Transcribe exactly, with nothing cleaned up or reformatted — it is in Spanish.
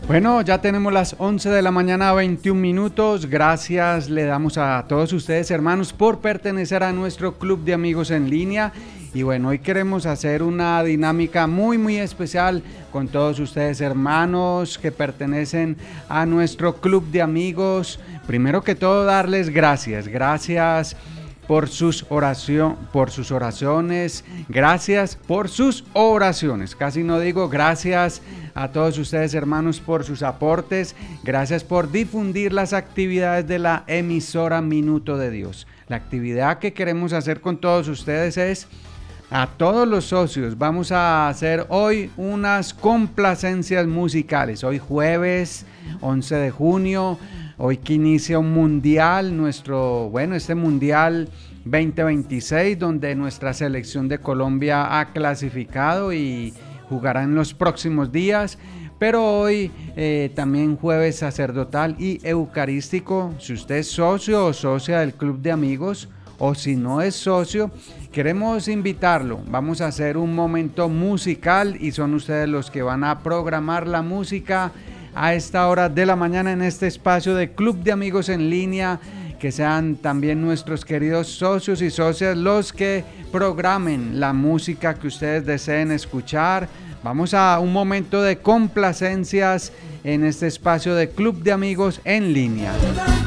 Bueno, ya tenemos las once de la mañana, veintiún minutos. Gracias le damos a todos ustedes, hermanos, por pertenecer a nuestro club de amigos en línea. Y bueno, hoy queremos hacer una dinámica muy, muy especial con todos ustedes, hermanos, que pertenecen a nuestro club de amigos. Primero que todo, darles gracias. Gracias por sus oración, por sus oraciones, gracias por sus oraciones. Casi no digo gracias a todos ustedes, hermanos, por sus aportes. Gracias por difundir las actividades de la emisora Minuto de Dios. La actividad que queremos hacer con todos ustedes es a todos los socios. Vamos a hacer hoy unas complacencias musicales. Hoy jueves once de junio. Hoy que inicia un mundial, nuestro, bueno, este mundial veinte veintiséis, donde nuestra selección de Colombia ha clasificado y jugará en los próximos días. Pero hoy eh, también jueves sacerdotal y eucarístico. Si usted es socio o socia del club de amigos, o si no es socio, queremos invitarlo. Vamos a hacer un momento musical y son ustedes los que van a programar la música a esta hora de la mañana en este espacio de Club de Amigos en Línea. Que sean también nuestros queridos socios y socias los que programen la música que ustedes deseen escuchar. Vamos a un momento de complacencias en este espacio de Club de Amigos en Línea.